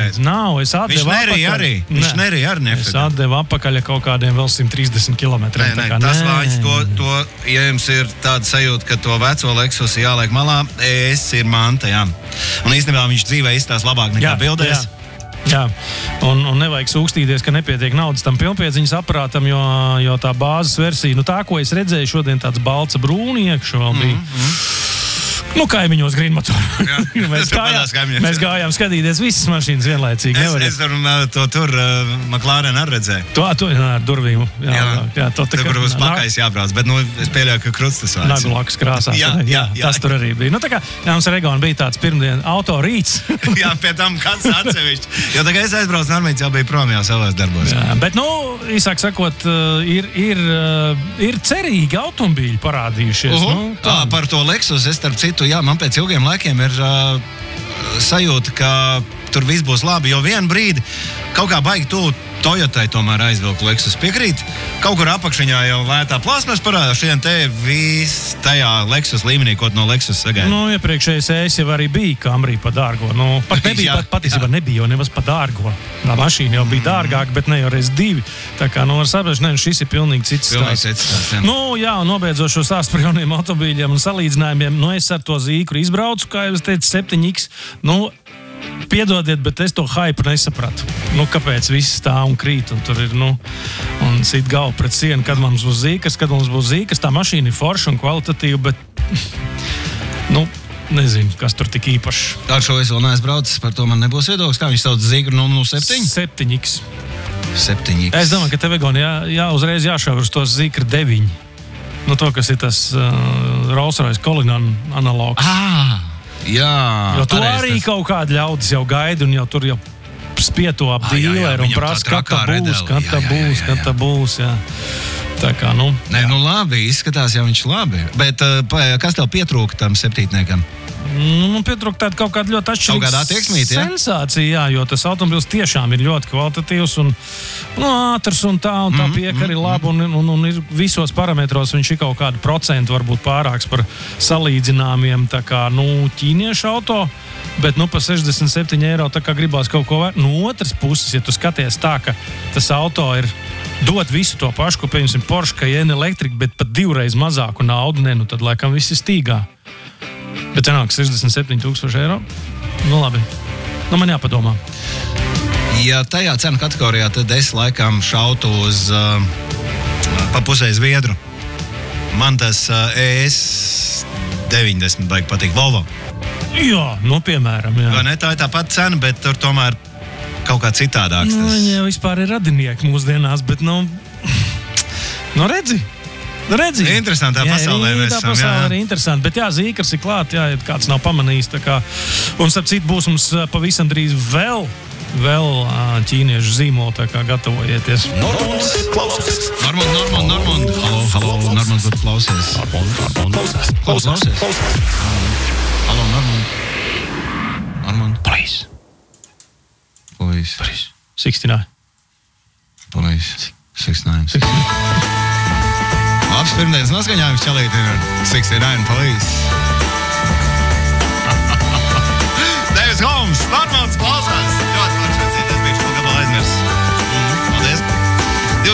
Nav, es atdevu atpakaļ. Viņš nerīja arī nefedē. Es atdevu atpakaļ kaut kādiem vēl 130 kilometriem. Tas vājs, ja jums ir tāda sajūta, ka to veco Lexus jāliek malā, ir manta, jā. Un īstenībā viņš dzīvē izstās labāk nekā bildēs. Jā, un nevajag sūkstīties, ka nepietiek naudas tam pilnpiedziņas aparātam, jo tā bāzes versija, tā, ko es redzēju šodien, tāds balts brūni iekšā vēl bija. Kaimiņos grīnmotoru. Mēs gājām skatīties visas mašīnas vienlaicīgi. Es to tur McLaren arī redzēju. To ar durvīm. Jā, tur būs pakais jābrauc, bet es pieļauju, ka kruts tas vārds. Nagulakas krāsā. Jā, tas tur arī bija. Tā kā mums ar Egonu bija tāds pirmdien auto rīts. Jā, pie tam kāds atsevišķi. Jo tā kā es aizbraucu, Normīts jau bija prom jau savās darbos. Jā, bet, īsāk sakot, ir cerīgi automobīļi parādījušies. Par to Lexus, es starp citu, man pēc ilgiem laikiem ir sajūta, ka tur viss būs labi, jo vienu brīdi kaut kā baigi tu Toyotai tomēr aizvilku Lexus. Piekrīt, kaut kur apakšiņā jau lētā plasmas parādā, šodien te viss tajā Lexus līmenī, ko no Lexus sagaida. Iepriekšējais es jau arī bija Camry pa dārgo. Patiesībā nebija jau nemaz pa dārgo. Tā mašīna jau bija dārgāka, bet ne jau reiz divi. Tā kā, var saprast, šis ir pilnīgi cits stāsts. Nobeidzošo stāstu par jauniem automobīļiem un salīdzinājumiem. Es ar to zīkru izbraucu, kā jau es teicu, 7X. Piedodiet, bet es to hype nesapratu. Kāpēc viss stāv un krīt, un tur ir, un sit galvu pret sienu, kad mums būs zīkas. Tā mašīna ir forša un kvalitatīva, bet, nezinu, kas tur tik īpašs. Ar šo es vēl neesmu braucis, par to man nebūs viedoklis. Kā viņš sauc zīkru 007? 7X. 7X. Es domāju, ka tev, Egon, uzreiz jāšauj uz to zīkru 9. To, kas ir tas Rolls-Royce Cullinan analogs. Jā, jo tu arī kaut kādi ļaudis jau gaida un jau tur jau spieto ap dīleru un prasa, kad tā būs. Tā kā, labi, izskatās jau viņš labi. Bet kas tev pietrūka tam septītniekam? Man pietrūka tāda kaut kāda ļoti atšķirīga sensācija, jo tas automobils tiešām ir ļoti kvalitatīvs un ātrs un tā pieka arī labi un ir visos parametros viņš ir kaut kādu procentu varbūt pārāks par salīdzināmiem tā kā, ķīniešu auto, bet par 67 eiro tā kā gribās kaut ko vairāk. No otras puses, ja tu skaties tā, ka tas auto ir dot visu to pašu, ko pieņemsim Porsche Cayenne Electric, bet pat 2 reiz mazāku naudu, tad laikam viss ir stīgā. Bet cenāk 67,000 eiro. Labi. Man jāpadomā. Ja tajā cenu kategorijā, tad es laikam šautu uz pa pusē Zviedru. Man tas ES90 baigi patīk. Volvo. Jā, piemēram, jā. Vai ne, tā ir tā pati cena, bet tur tomēr kaut kā citādāks. Viņi jau vispār ir radinieki mūsdienās, bet redzi. Interesantā pasaulē mēs esam. Tā pasaulē ir interesanti, bet zīkars ir klāt, ja kāds nav pamanījis. Un starp citu būs mums pavisam drīz vēl ķīniešu zīmoli, tā kā gatavojieties. Normand, halo, Normand, kur klausies? Klausies. Halo, Normand. Please. 69. Police. 69. Labs pirmdienas noskaņājums čalīti ir 69 Police. Davis Holmes, Normands klausās!